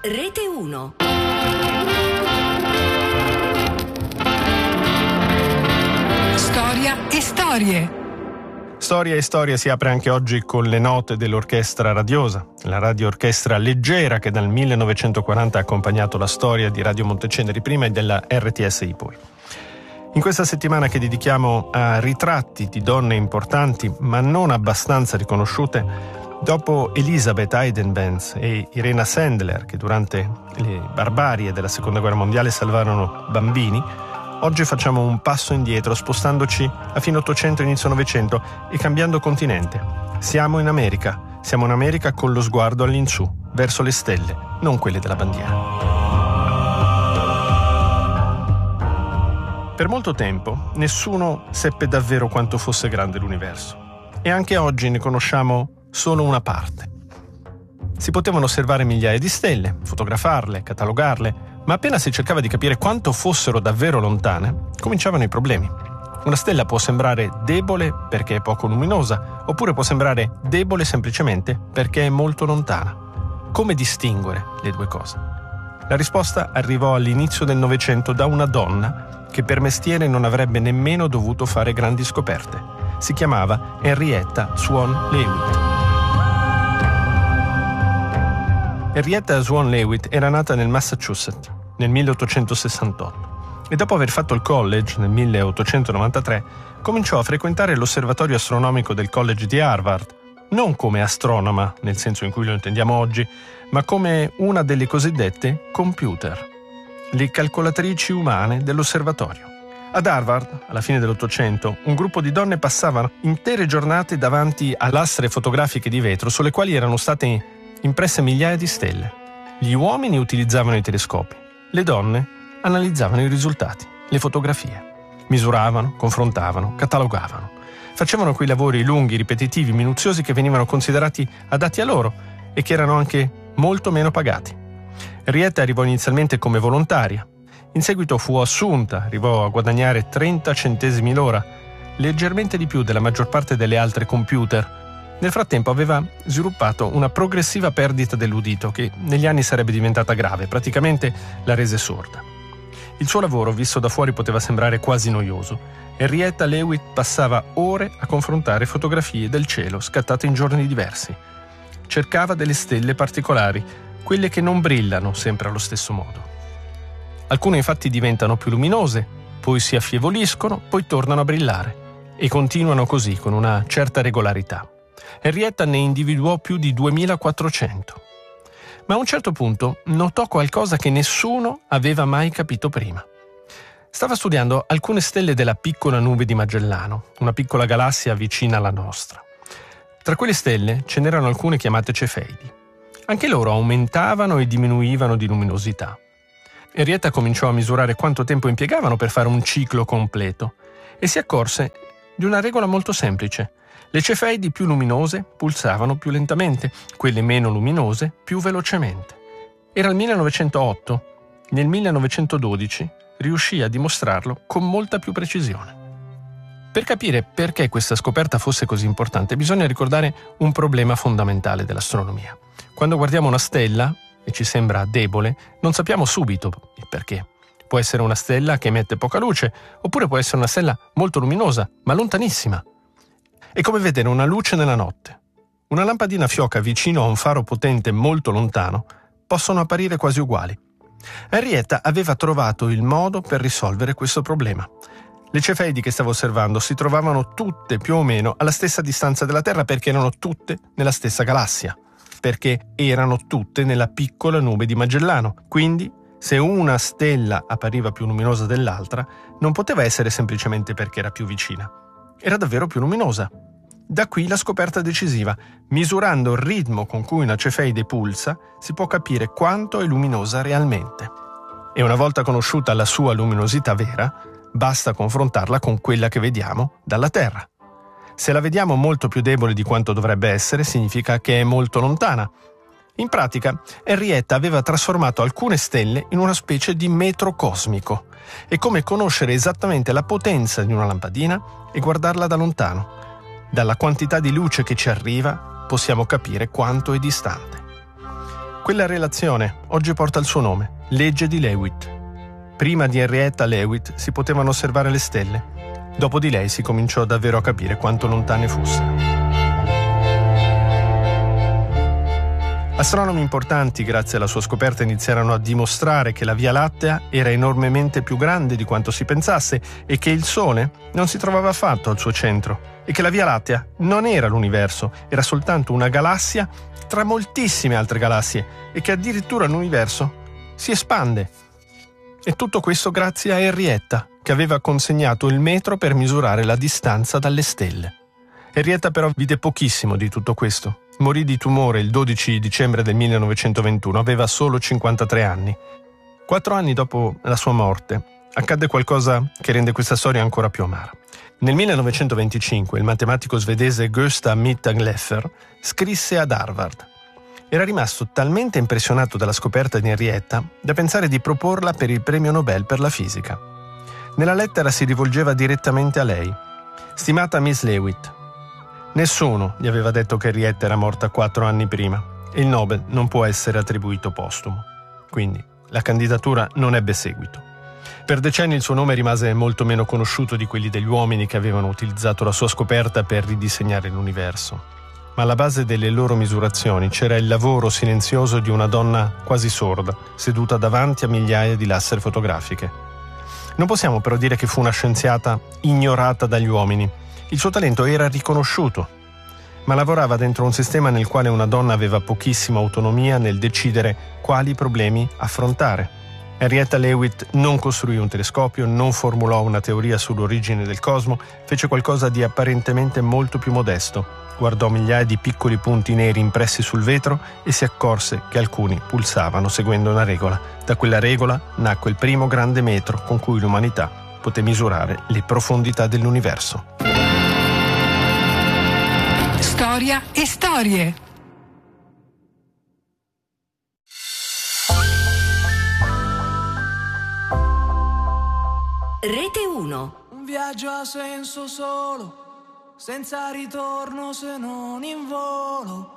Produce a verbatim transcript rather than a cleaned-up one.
Rete uno. Storia e storie. Storia e storia si apre anche oggi con le note dell'Orchestra Radiosa, la radio orchestra leggera che dal millenovecentoquaranta ha accompagnato la storia di Radio Monteceneri prima e della R T S I poi. In questa settimana che dedichiamo a ritratti di donne importanti ma non abbastanza riconosciute, dopo Elisabeth Eidenbenz e Irena Sendler, che durante le barbarie della Seconda Guerra Mondiale salvarono bambini, oggi facciamo un passo indietro spostandoci a fine Ottocento e inizio Novecento e cambiando continente. Siamo in America, siamo in America con lo sguardo all'insù, verso le stelle, non quelle della bandiera. Per molto tempo nessuno seppe davvero quanto fosse grande l'universo e anche oggi ne conosciamo solo una parte. Si potevano osservare migliaia di stelle, fotografarle, catalogarle, ma appena si cercava di capire quanto fossero davvero lontane, cominciavano i problemi. Una stella può sembrare debole perché è poco luminosa, oppure può sembrare debole semplicemente perché è molto lontana. Come distinguere le due cose? La risposta arrivò all'inizio del Novecento da una donna che per mestiere non avrebbe nemmeno dovuto fare grandi scoperte. Si chiamava Henrietta Swan Leavitt. Henrietta Swan Leavitt era nata nel Massachusetts nel milleottocentosessantotto e dopo aver fatto il college nel milleottocentonovantatré cominciò a frequentare l'osservatorio astronomico del College di Harvard, non come astronoma nel senso in cui lo intendiamo oggi, ma come una delle cosiddette computer, le calcolatrici umane dell'osservatorio. Ad Harvard, alla fine dell'Ottocento, un gruppo di donne passavano intere giornate davanti a lastre fotografiche di vetro sulle quali erano state impresse migliaia di stelle. Gli uomini utilizzavano i telescopi, le donne analizzavano i risultati, le fotografie. Misuravano, confrontavano, catalogavano. Facevano quei lavori lunghi, ripetitivi, minuziosi che venivano considerati adatti a loro e che erano anche molto meno pagati. Henrietta arrivò inizialmente come volontaria. In seguito fu assunta, arrivò a guadagnare trenta centesimi l'ora, leggermente di più della maggior parte delle altre computer. Nel frattempo aveva sviluppato una progressiva perdita dell'udito che negli anni sarebbe diventata grave, praticamente la rese sorda. Il suo lavoro, visto da fuori, poteva sembrare quasi noioso. Henrietta Leavitt passava ore a confrontare fotografie del cielo scattate in giorni diversi. Cercava delle stelle particolari, quelle che non brillano sempre allo stesso modo. Alcune infatti diventano più luminose, poi si affievoliscono, poi tornano a brillare e continuano così con una certa regolarità. Henrietta ne individuò più di duemilaquattrocento. Ma a un certo punto notò qualcosa che nessuno aveva mai capito prima. Stava studiando alcune stelle della piccola nube di Magellano, una piccola galassia vicina alla nostra. Tra quelle stelle ce n'erano alcune chiamate Cefeidi. Anche loro aumentavano e diminuivano di luminosità. Henrietta cominciò a misurare quanto tempo impiegavano per fare un ciclo completo e si accorse di una regola molto semplice. Le Cefeidi più luminose pulsavano più lentamente, quelle meno luminose più velocemente. Era il millenovecentootto. Nel millenovecentododici riuscì a dimostrarlo con molta più precisione. Per capire perché questa scoperta fosse così importante, bisogna ricordare un problema fondamentale dell'astronomia. Quando guardiamo una stella e ci sembra debole, non sappiamo subito il perché. Può essere una stella che emette poca luce, oppure può essere una stella molto luminosa, ma lontanissima. È come vedere una luce nella notte. Una lampadina fioca vicino a un faro potente molto lontano possono apparire quasi uguali. Henrietta aveva trovato il modo per risolvere questo problema. Le Cefeidi che stavo osservando si trovavano tutte più o meno alla stessa distanza dalla Terra perché erano tutte nella stessa galassia, perché erano tutte nella piccola nube di Magellano. Quindi, se una stella appariva più luminosa dell'altra, non poteva essere semplicemente perché era più vicina. Era davvero più luminosa. Da qui la scoperta decisiva. Misurando il ritmo con cui una Cefeide pulsa, si può capire quanto è luminosa realmente. E una volta conosciuta la sua luminosità vera, basta confrontarla con quella che vediamo dalla Terra. Se la vediamo molto più debole di quanto dovrebbe essere, significa che è molto lontana. In pratica, Henrietta aveva trasformato alcune stelle in una specie di metro cosmico. È come conoscere esattamente la potenza di una lampadina e guardarla da lontano. Dalla quantità di luce che ci arriva possiamo capire quanto è distante. Quella relazione oggi porta il suo nome, legge di Leavitt. Prima di Henrietta Leavitt si potevano osservare le stelle, dopo di lei si cominciò davvero a capire quanto lontane fossero. Astronomi importanti, grazie alla sua scoperta, iniziarono a dimostrare che la Via Lattea era enormemente più grande di quanto si pensasse e che il Sole non si trovava affatto al suo centro e che la Via Lattea non era l'universo, era soltanto una galassia tra moltissime altre galassie e che addirittura l'universo si espande. E tutto questo grazie a Henrietta, che aveva consegnato il metro per misurare la distanza dalle stelle. Henrietta però vide pochissimo di tutto questo. Morì di tumore il dodici dicembre del millenovecentoventuno, aveva solo cinquantatré anni. Quattro anni dopo la sua morte accadde qualcosa che rende questa storia ancora più amara. Nel millenovecentoventicinque il matematico svedese Gösta Mittag-Leffler scrisse ad Harvard. Era rimasto talmente impressionato dalla scoperta di Henrietta da pensare di proporla per il premio Nobel per la fisica. Nella lettera si rivolgeva direttamente a lei. Stimata Miss Leavitt, nessuno gli aveva detto che Henrietta era morta quattro anni prima e il Nobel non può essere attribuito postumo. Quindi la candidatura non ebbe seguito. Per decenni il suo nome rimase molto meno conosciuto di quelli degli uomini che avevano utilizzato la sua scoperta per ridisegnare l'universo. Ma alla base delle loro misurazioni c'era il lavoro silenzioso di una donna quasi sorda, seduta davanti a migliaia di lastre fotografiche. Non possiamo però dire che fu una scienziata ignorata dagli uomini. Il suo talento era riconosciuto, ma lavorava dentro un sistema nel quale una donna aveva pochissima autonomia nel decidere quali problemi affrontare. Henrietta Leavitt non costruì un telescopio, non formulò una teoria sull'origine del cosmo, fece qualcosa di apparentemente molto più modesto. Guardò migliaia di piccoli punti neri impressi sul vetro e si accorse che alcuni pulsavano seguendo una regola. Da quella regola nacque il primo grande metro con cui l'umanità poté misurare le profondità dell'universo. Storia e storie. Rete uno. Un viaggio a senso solo, senza ritorno se non in volo.